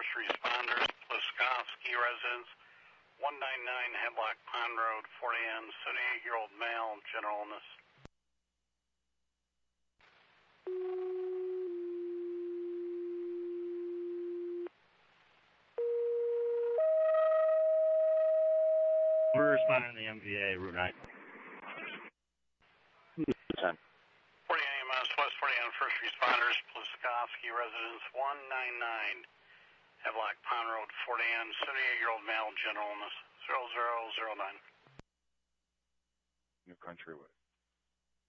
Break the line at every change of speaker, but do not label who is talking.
first responders, Pliskovsky residence, 199 Hemlock Pond Road, 40N, 78-year-old male, general illness.
We're responding to the MVA, Route 9.
10. 40 AMS, West 40N, first responders, Pliskovsky residence, 199 Hemlock Pond Road, 40N, 78-year-old male, general illness, 0009.
New Country Way.